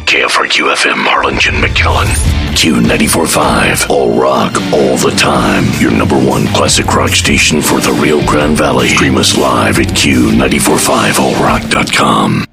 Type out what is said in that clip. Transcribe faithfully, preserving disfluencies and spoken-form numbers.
K F R Q F M Harlingen, McAllen. Q ninety-four point five. All rock, all the time. Your number one classic rock station for the Rio Grande Valley. Stream us live at Q nine four five all rock dot com.